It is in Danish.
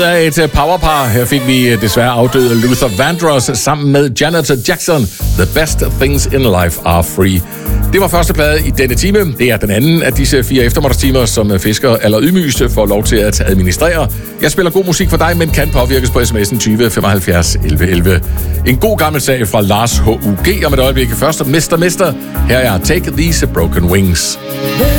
Af et powerpar. Her fik vi desværre afdøde Luther Vandross sammen med Janet Jackson. The best things in life are free. Det var første plade i denne time. Det er den anden af disse 4 eftermiddagstimer, som Fisker eller Ydmygste får lov til at administrere. Jeg spiller god musik for dig, men kan påvirkes på sms'en 20 75 11 11. En god gammel sag fra Lars H.U.G. om et øjeblik. Først Mr. Her er Take These Broken Wings.